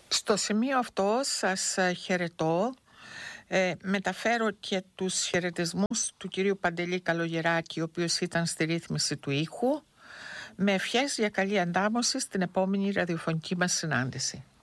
Στο σημείο αυτό σας χαιρετώ. Μεταφέρω και τους χαιρετισμούς του κυρίου Παντελή Καλογεράκη, ο οποίος ήταν στη ρύθμιση του ήχου, με ευχές για καλή αντάμωση στην επόμενη ραδιοφωνική μας συνάντηση.